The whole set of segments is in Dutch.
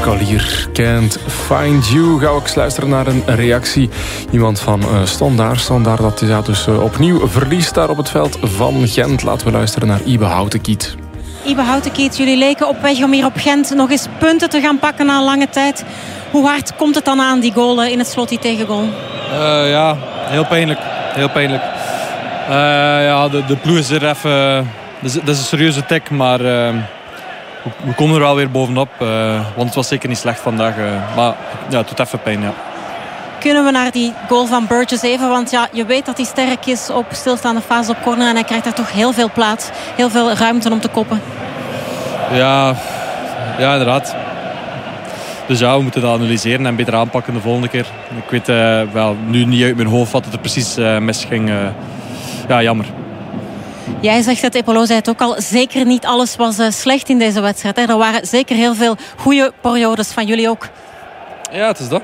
Collier, Can't Find You. Gaan we ook luisteren naar een reactie. Iemand van Standaard. Standaard dat dus opnieuw verliest daar op het veld van Gent. Laten we luisteren naar Ibe Houtenkiet. Ibe Houtenkiet, jullie leken op weg om hier op Gent nog eens punten te gaan pakken na lange tijd. Hoe hard komt het dan aan, die goal in het slot, die tegengoal? Ja, heel pijnlijk. Heel pijnlijk. De ploeg is er even... Dat is een serieuze tik, maar we komen er wel weer bovenop. Want het was zeker niet slecht vandaag. Maar ja, het doet even pijn, ja. Kunnen we naar die goal van Burgess even? Want ja, je weet dat hij sterk is op stilstaande fase op corner. En hij krijgt daar toch heel veel plaats. Heel veel ruimte om te koppen. Ja, inderdaad. Dus ja, we moeten dat analyseren en beter aanpakken de volgende keer. Ik weet nu niet uit mijn hoofd wat het er precies misging. Ja, jammer. Jij zegt het, Epolo zei het ook al, zeker niet alles was slecht in deze wedstrijd. Hè? Er waren zeker heel veel goede periodes van jullie ook. Ja, het is dat.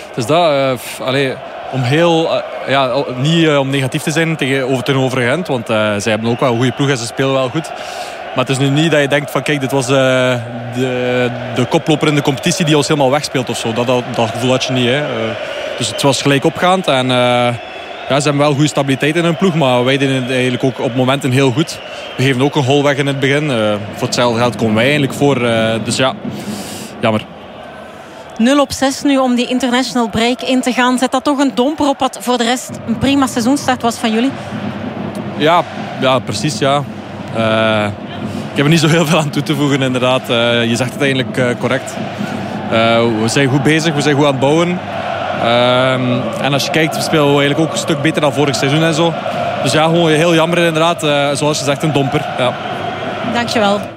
Om niet om negatief te zijn tegenover Gent, want zij hebben ook wel een goede ploeg en ze spelen wel goed. Maar het is nu niet dat je denkt van kijk, dit was de koploper in de competitie die ons helemaal wegspeelt of zo. Dat gevoel had je niet. Hè. Dus het was gelijk opgaand en... ze hebben wel goede stabiliteit in hun ploeg, maar wij deden het eigenlijk ook op momenten heel goed. We geven ook een goal weg in het begin. Voor hetzelfde geld komen wij eigenlijk voor. Dus ja, jammer. 0-6 nu om die international break in te gaan. Zet dat toch een domper op wat voor de rest een prima seizoenstart was van jullie? Ja, precies, ja. Ik heb er niet zo heel veel aan toe te voegen, inderdaad. Je zegt het eigenlijk correct. We zijn goed bezig, we zijn goed aan het bouwen. En als je kijkt, we spelen eigenlijk ook een stuk beter dan vorig seizoen en zo. Dus ja, gewoon heel jammer inderdaad. Zoals je zegt, een domper. Ja. Dankjewel.